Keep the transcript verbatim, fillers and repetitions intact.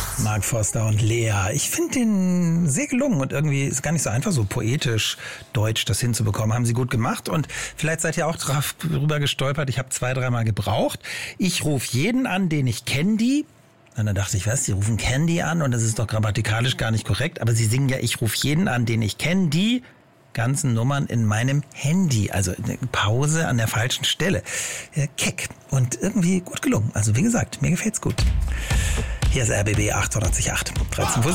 Mark Forster und Lea. Ich finde den sehr gelungen und irgendwie ist gar nicht so einfach, so poetisch deutsch das hinzubekommen. Haben sie gut gemacht und vielleicht seid ihr auch drauf drüber gestolpert. Ich habe zwei, dreimal gebraucht. Ich rufe jeden an, den ich kenne, die. Und dann dachte ich, was, die rufen Candy an und das ist doch grammatikalisch gar nicht korrekt. Aber sie singen ja, ich rufe jeden an, den ich kenne, die ganzen Nummern in meinem Handy. Also eine Pause an der falschen Stelle. Äh, keck und irgendwie gut gelungen. Also wie gesagt, mir gefällt's gut. Hier ist R B B achtundachtzig Komma acht. dreizehn